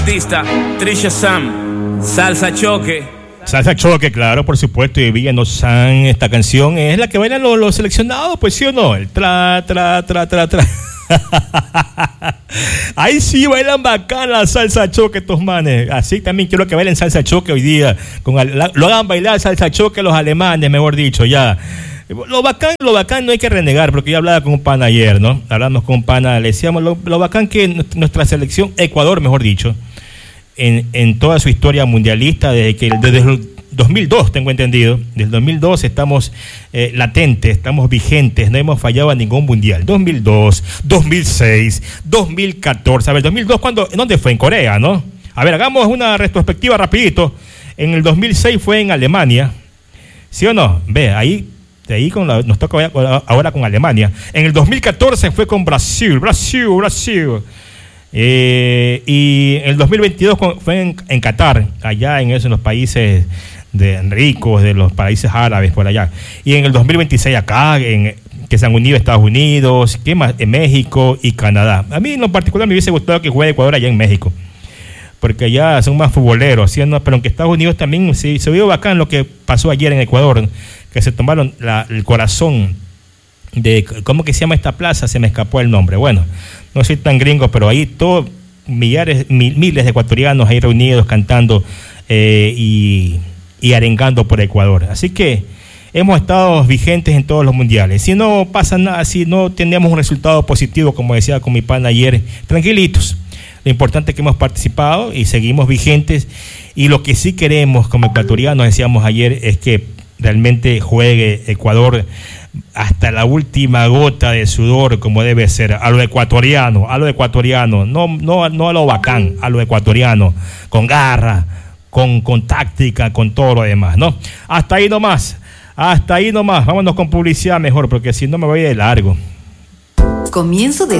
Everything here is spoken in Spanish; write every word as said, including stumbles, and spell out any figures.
Artista Trisha Sam, Salsa Choque. Salsa Choque, claro, por supuesto, y Villano San. Esta canción es la que bailan los, los seleccionados, pues sí o no, el tra, tra, tra, tra, tra. Ahí sí bailan bacán la salsa choque estos manes. Así también quiero que bailen salsa choque hoy día, con la, lo hagan bailar salsa choque los alemanes, mejor dicho, ya. Lo bacán, lo bacán no hay que renegar, porque yo hablaba con un pana ayer, ¿no? Hablamos con un pana, le decíamos lo, lo bacán que nuestra selección, Ecuador, mejor dicho, en, en toda su historia mundialista, desde que desde el dos mil dos, tengo entendido, desde el dos mil dos estamos eh, latentes, estamos vigentes, no hemos fallado a ningún mundial. dos mil dos, dos mil seis, dos mil catorce. A ver, dos mil dos, ¿cuándo, ¿dónde fue? En Corea, ¿no? A ver, hagamos una retrospectiva rapidito. En el dos mil seis fue en Alemania, ¿sí o no? Ve, ahí, de ahí con la, nos toca ahora con Alemania. En el dos mil catorce fue con Brasil, Brasil, Brasil. Eh, y en el dos mil veintidós fue en, en Qatar, allá en esos en los países de ricos, de los países árabes por allá. Y en el dos mil veintiséis acá, en, que se han unido Estados Unidos, ¿qué más? En México y Canadá. A mí en lo particular me hubiese gustado que juegue Ecuador allá en México, porque allá son más futboleros, ¿sí? No, pero en que Estados Unidos también sí, se vio bacán lo que pasó ayer en Ecuador, que se tomaron la, el corazón de, ¿cómo que se llama esta plaza? Se me escapó el nombre. Bueno, no soy tan gringo, pero ahí todos, millares, mil, miles de ecuatorianos ahí reunidos cantando eh, y, y arengando por Ecuador. Así que hemos estado vigentes en todos los mundiales. Si no pasa nada, si no tenemos un resultado positivo, como decía con mi pana ayer, tranquilitos. Lo importante es que hemos participado y seguimos vigentes. Y lo que sí queremos como ecuatorianos, decíamos ayer, es que realmente juegue Ecuador hasta la última gota de sudor, como debe ser, a lo ecuatoriano, a lo ecuatoriano, no, no, no a lo bacán, a lo ecuatoriano, con garra, con, con táctica, con todo lo demás, ¿no? Hasta ahí nomás, hasta ahí nomás, vámonos con publicidad mejor, porque si no me voy de largo. Comienzo de